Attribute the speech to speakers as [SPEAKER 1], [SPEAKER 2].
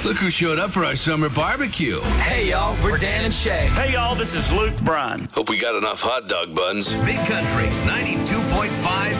[SPEAKER 1] Look who showed up for our summer barbecue.
[SPEAKER 2] Hey, y'all, we're Dan and Shay.
[SPEAKER 3] Hey, y'all, this is Luke Bryan.
[SPEAKER 1] Hope we got enough hot dog buns.
[SPEAKER 4] Big Country 92.5